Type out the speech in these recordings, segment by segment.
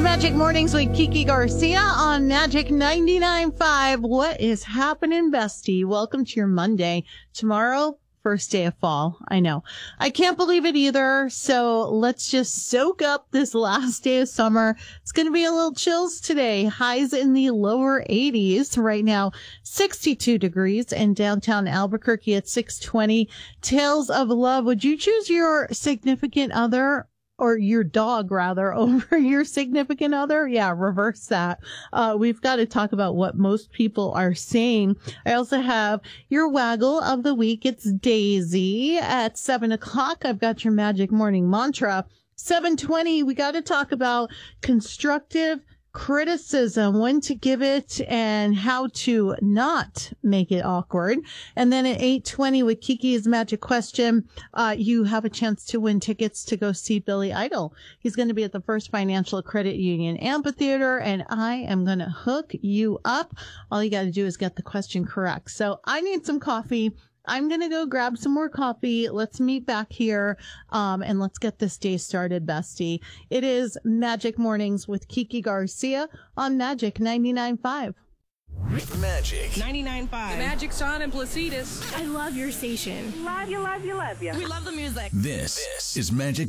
Magic Mornings with Kiki Garcia on Magic 99.5. What is happening, bestie? Welcome to your Monday. Tomorrow, first day of fall. I know. I can't believe it either. So let's just soak up this last day of summer. It's going to be a little chills today. Highs in the lower 80s. Right now, 62 degrees in downtown Albuquerque at 620. Tales of love. Would you choose your significant other, or your dog rather, over your significant other? Yeah, reverse that. We've got to talk about what most people are saying. I also have your waggle of the week. It's Daisy at 7 o'clock. I've got your magic morning mantra. 7:20, we got to talk about constructive criticism, when to give it and how to not make it awkward. And then at 8:20 with Kiki's magic question, you have a chance to win tickets to go see Billy Idol. He's going to be at the First Financial Credit Union Amphitheater, and I am going to hook you up. All you got to do is get the question correct. So I need some coffee. I'm going to go grab some more coffee. Let's meet back here, and let's get this day started, bestie. It is Magic Mornings with Kiki Garcia on Magic 99.5. Magic 99.5. Magic Son and Placitas. I love your station. Love you, love you, love you. We love the music. This is Magic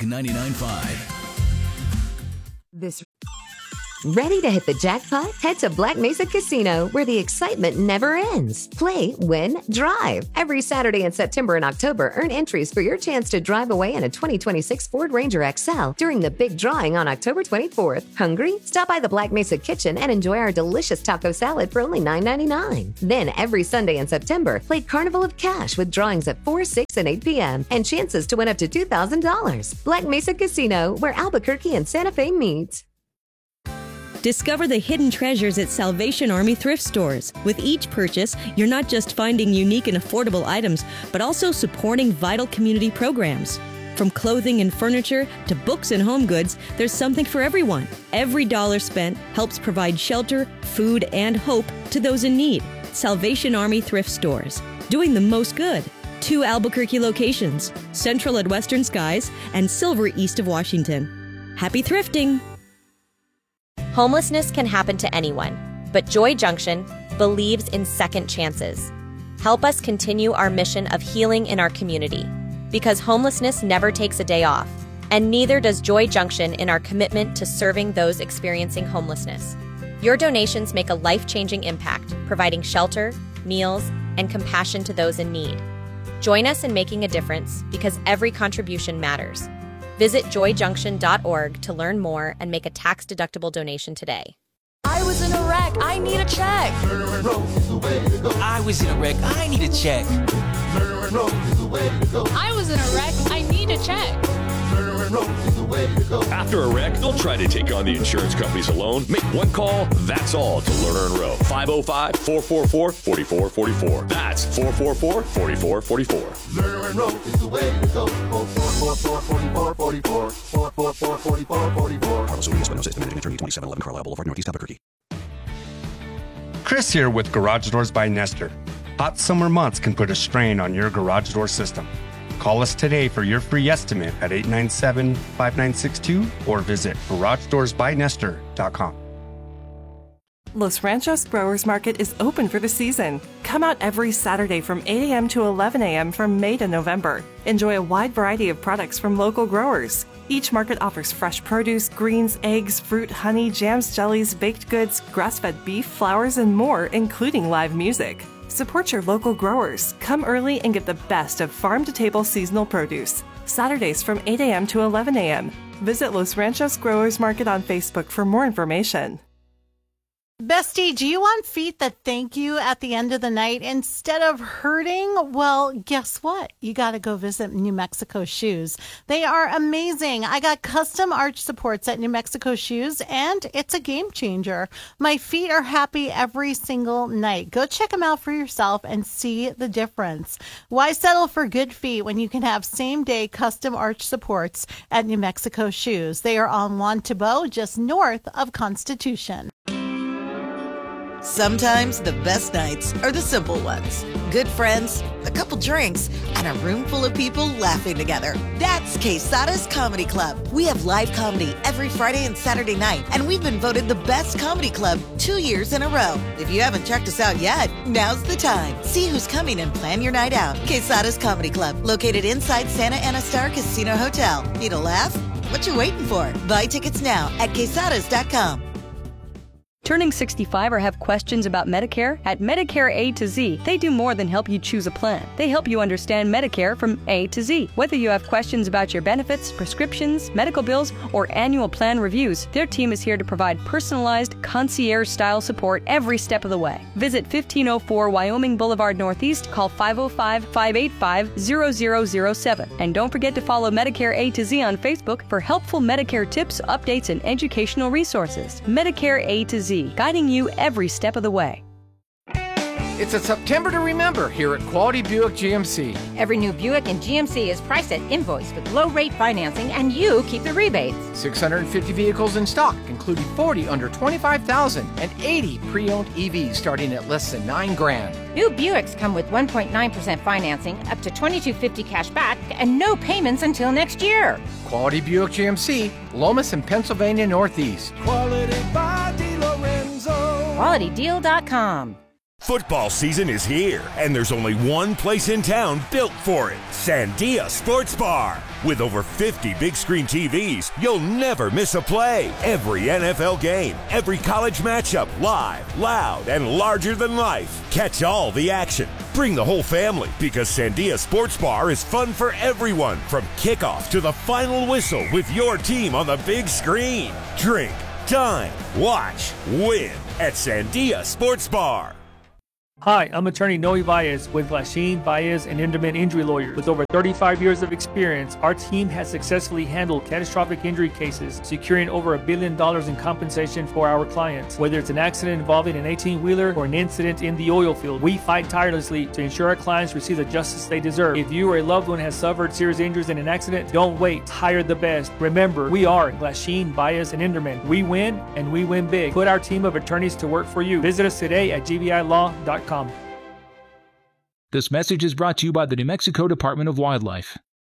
99.5. Ready to hit the jackpot? Head to Black Mesa Casino, where the excitement never ends. Play, win, drive. Every Saturday in September and October, earn entries for your chance to drive away in a 2026 Ford Ranger XL during the big drawing on October 24th. Hungry? Stop by the Black Mesa Kitchen and enjoy our delicious taco salad for only $9.99. Then, every Sunday in September, play Carnival of Cash with drawings at 4, 6, and 8 p.m. and chances to win up to $2,000. Black Mesa Casino, where Albuquerque and Santa Fe meet. Discover the hidden treasures at Salvation Army thrift stores. With each purchase, you're not just finding unique and affordable items, but also supporting vital community programs. From clothing and furniture to books and home goods, there's something for everyone. Every dollar spent helps provide shelter, food, and hope to those in need. Salvation Army thrift stores, doing the most good. 2 Albuquerque locations, Central at Western Skies and Silver east of Washington. Happy thrifting! Homelessness can happen to anyone, but Joy Junction believes in second chances. Help us continue our mission of healing in our community, because homelessness never takes a day off, and neither does Joy Junction in our commitment to serving those experiencing homelessness. Your donations make a life-changing impact, providing shelter, meals, and compassion to those in need. Join us in making a difference, because every contribution matters. Visit joyjunction.org to learn more and make a tax-deductible donation today. I was in a wreck. I need a check. I was in a wreck. I need a check. I was in a wreck. I need a check. After a wreck, don't try to take on the insurance companies alone. Make one call, that's all, to Lerner and Rowe. 505-444-4444. That's 444-4444. Lerner and Rowe is the way to go. 444-4444. 444-4444. Carlos Urias, Espinosa, Managing Attorney, 2711 Carlisle Boulevard, Northeast Albuquerque. Chris here with Garage Doors by Nestor. Hot summer months can put a strain on your garage door system. Call us today for your free estimate at 897-5962 or visit GarageDoorsByNestor.com. Los Ranchos Growers Market is open for the season. Come out every Saturday from 8 a.m. to 11 a.m. from May to November. Enjoy a wide variety of products from local growers. Each market offers fresh produce, greens, eggs, fruit, honey, jams, jellies, baked goods, grass-fed beef, flowers, and more, including live music. Support your local growers. Come early and get the best of farm-to-table seasonal produce. Saturdays from 8 a.m. to 11 a.m. Visit Los Ranchos Growers Market on Facebook for more information. Bestie, do you want feet that thank you at the end of the night instead of hurting? Well, guess what? You got to go visit New Mexico Shoes. They are amazing. I got custom arch supports at New Mexico Shoes, and it's a game changer. My feet are happy every single night. Go check them out for yourself and see the difference. Why settle for good feet when you can have same-day custom arch supports at New Mexico Shoes? They are on Juan Tabo, just north of Constitution. Sometimes the best nights are the simple ones. Good friends, a couple drinks, and a room full of people laughing together. That's Quesada's Comedy Club. We have live comedy every Friday and Saturday night, and we've been voted the best comedy club 2 years in a row. If you haven't checked us out yet, now's the time. See who's coming and plan your night out. Quesada's Comedy Club, located inside Santa Ana Star Casino Hotel. Need a laugh? What you waiting for? Buy tickets now at quesadas.com. Turning 65 or have questions about Medicare? At Medicare A to Z, they do more than help you choose a plan. They help you understand Medicare from A to Z. Whether you have questions about your benefits, prescriptions, medical bills, or annual plan reviews, their team is here to provide personalized, concierge-style support every step of the way. Visit 1504 Wyoming Boulevard Northeast, call 505-585-0007. And don't forget to follow Medicare A to Z on Facebook for helpful Medicare tips, updates, and educational resources. Medicare A to Z, guiding you every step of the way. It's a September to remember here at Quality Buick GMC. Every new Buick in GMC is priced at invoice with low-rate financing, and you keep the rebates. 650 vehicles in stock, including 40 under $25,000 and 80 pre-owned EVs starting at less than $9,000. New Buicks come with 1.9% financing, up to $2,250 cash back, and no payments until next year. Quality Buick GMC, Lomas and Pennsylvania Northeast. Quality by DeLorenzo. QualityDeal.com. Football season is here, and there's only one place in town built for it, Sandia Sports Bar. With over 50 big screen TVs, you'll never miss a play. Every NFL game, every college matchup, live, loud, and larger than life. Catch all the action. Bring the whole family, because Sandia Sports Bar is fun for everyone, from kickoff to the final whistle with your team on the big screen. Drink, dine, watch, win at Sandia Sports Bar. Hi, I'm attorney Noe Baez with Glasheen, Baez, and Inderman Injury Lawyers. With over 35 years of experience, our team has successfully handled catastrophic injury cases, securing over $1 billion in compensation for our clients. Whether it's an accident involving an 18-wheeler or an incident in the oil field, we fight tirelessly to ensure our clients receive the justice they deserve. If you or a loved one has suffered serious injuries in an accident, don't wait. Hire the best. Remember, we are Glasheen, Baez, and Inderman. We win, and we win big. Put our team of attorneys to work for you. Visit us today at gbilaw.com. This message is brought to you by the New Mexico Department of Wildlife.